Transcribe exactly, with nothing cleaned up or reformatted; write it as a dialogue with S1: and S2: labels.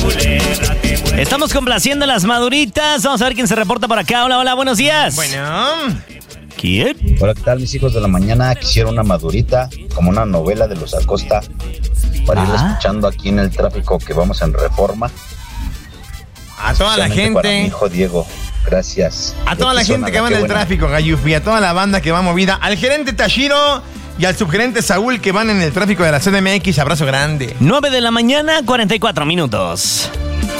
S1: Estamos complaciendo a las maduritas. Vamos a ver quién se reporta por acá. Hola, hola, buenos días.
S2: Bueno.
S1: ¿Quién?
S3: Hola, ¿qué tal, mis hijos de la mañana? Quisiera una madurita, como una novela de los Acosta, para ir
S1: Ah.
S3: escuchando aquí en el tráfico que vamos en Reforma.
S2: A toda la
S3: Especialmente para mi
S2: gente.
S3: hijo Diego, gracias.
S2: A toda la
S3: Qué
S2: gente
S3: zona,
S2: que va en
S3: qué
S2: el
S3: buena.
S2: tráfico, Gayufi, a toda la banda que va movida, al gerente Tashiro y al subgerente Saúl que van en el tráfico de la C D M X, abrazo grande.
S1: nueve de la mañana, cuarenta y cuatro minutos.